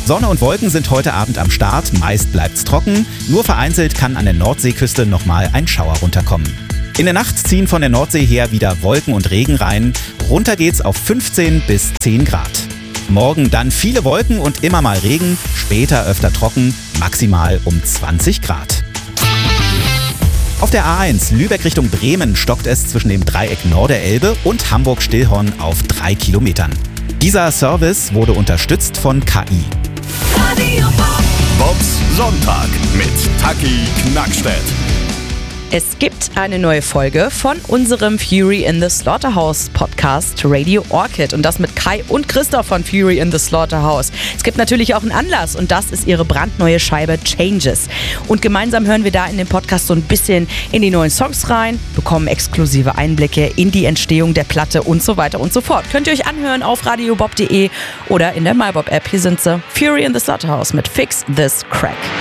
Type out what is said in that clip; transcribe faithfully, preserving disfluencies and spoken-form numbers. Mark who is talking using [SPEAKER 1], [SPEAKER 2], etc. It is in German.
[SPEAKER 1] Sonne und Wolken sind heute Abend am Start, meist bleibt's trocken, nur vereinzelt kann an der Nordseeküste nochmal ein Schauer runterkommen. In der Nacht ziehen von der Nordsee her wieder Wolken und Regen rein, runter geht's auf fünfzehn bis zehn Grad. Morgen dann viele Wolken und immer mal Regen, später öfter trocken, maximal um zwanzig Grad. Auf der A eins Lübeck Richtung Bremen stockt es zwischen dem Dreieck Norderelbe und Hamburg-Stillhorn auf drei Kilometern. Dieser Service wurde unterstützt von K I.
[SPEAKER 2] Bobs Sonntag mit Taki Knackstedt.
[SPEAKER 3] Es gibt eine neue Folge von unserem Fury in the Slaughterhouse Podcast Radio Orchid und das mit Kai und Christoph von Fury in the Slaughterhouse. Es gibt natürlich auch einen Anlass und das ist ihre brandneue Scheibe Changes. Und gemeinsam hören wir da in dem Podcast so ein bisschen in die neuen Songs rein, bekommen exklusive Einblicke in die Entstehung der Platte und so weiter und so fort. Könnt ihr euch anhören auf radiobob punkt de oder in der MyBob App. Hier sind sie, Fury in the Slaughterhouse mit Fix This Crack.